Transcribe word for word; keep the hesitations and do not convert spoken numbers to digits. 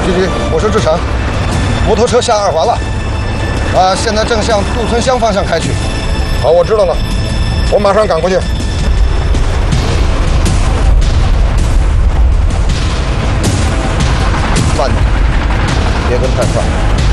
局局，我是志成，摩托车下二环了，啊，现在正向杜村乡方向开去。 好，我知道了，我马上赶过去。 慢点，别跟太快。